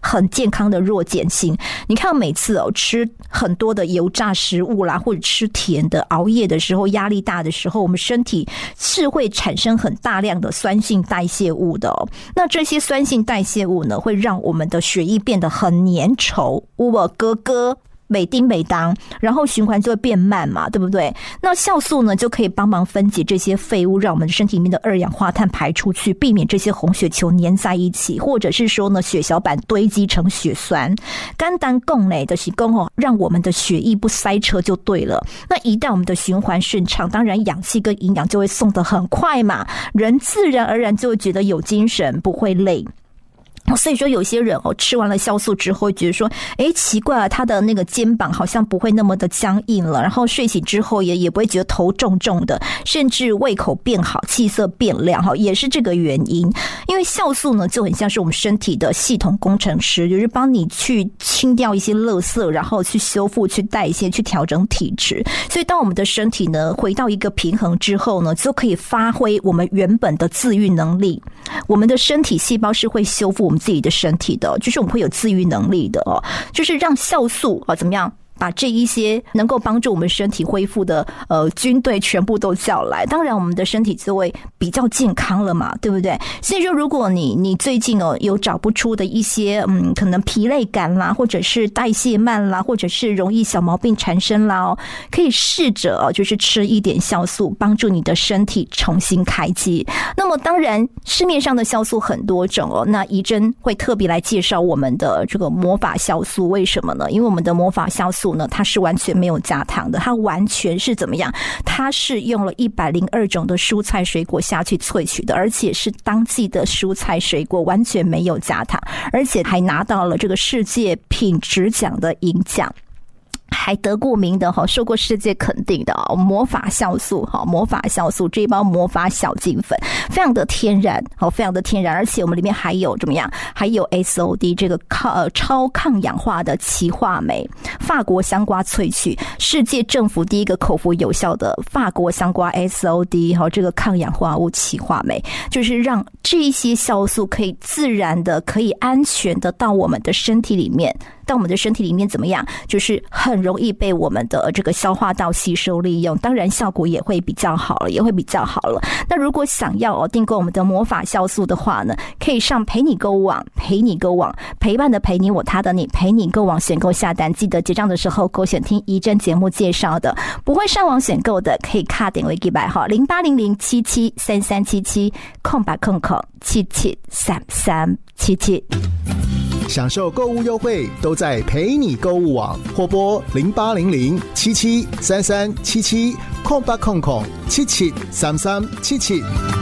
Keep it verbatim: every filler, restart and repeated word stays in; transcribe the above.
很健康的弱碱性。你看每次哦吃很多的油炸食物啦，或者吃甜的，熬夜的时候，压力大的时候，我们身体是会产生很大量的酸性代谢物的哦。那这些酸性代谢物呢，会让我们的血液变得很粘稠，我哥哥每丁每当，然后循环就会变慢嘛，对不对？那酵素呢就可以帮忙分解这些废物，让我们身体里面的二氧化碳排出去，避免这些红血球粘在一起，或者是说呢血小板堆积成血栓。肝胆共呢的是共哦，让我们的血液不塞车就对了。那一旦我们的循环顺畅，当然氧气跟营养就会送得很快嘛，人自然而然就会觉得有精神，不会累。所以说有些人哦，吃完了酵素之后觉得说，诶，奇怪了，他的那个肩膀好像不会那么的僵硬了，然后睡醒之后也也不会觉得头重重的，甚至胃口变好，气色变亮，也是这个原因。因为酵素呢就很像是我们身体的系统工程师，就是帮你去清掉一些垃圾，然后去修复、去代谢、去调整体质。所以当我们的身体呢回到一个平衡之后呢，就可以发挥我们原本的自愈能力。我们的身体细胞是会修复我们自己的身体的，就是我们会有自愈能力的哦，就是让酵素啊怎么样把这一些能够帮助我们身体恢复的呃军队全部都叫来，当然我们的身体就会比较健康了嘛，对不对？所以说如果你你最近哦有找不出的一些嗯可能疲累感啦，或者是代谢慢啦，或者是容易小毛病缠身啦哦，可以试着哦就是吃一点酵素，帮助你的身体重新开机。那么当然市面上的酵素很多种哦，那怡珍会特别来介绍我们的这个魔法酵素，为什么呢？因为我们的魔法酵素它是完全没有加糖的，它完全是怎么样？它是用了一百零二种的蔬菜水果下去萃取的，而且是当季的蔬菜水果，完全没有加糖，而且还拿到了这个世界品质奖的银奖。还得过名的哈，受过世界肯定的魔法酵素哈，魔法酵素这一包魔法小金粉，非常的天然，好，非常的天然，而且我们里面还有怎么样？还有 S O D 这个抗呃超抗氧化的奇化酶，法国香瓜萃取，世界政府第一个口服有效的法国香瓜 S O D 哈，这个抗氧化物奇化酶，就是让这些酵素可以自然的、可以安全的到我们的身体里面。到我们的身体里面怎么样？就是很容易被我们的这个消化道吸收利用，当然效果也会比较好了，也会比较好了。那如果想要哦订购我们的魔法酵素的话呢，可以上陪你购物网，陪你购物网，陪伴的陪你，我他的你，陪你购物网选购下单，记得结账的时候勾选听怡珍节目介绍的。不会上网选购的，可以卡点为几百号零八零零七七三三七七空白空空七七三三七七。 享受购物优惠都在陪你购物网，或拨零八零零七七三三七七空八空空七七三三七七。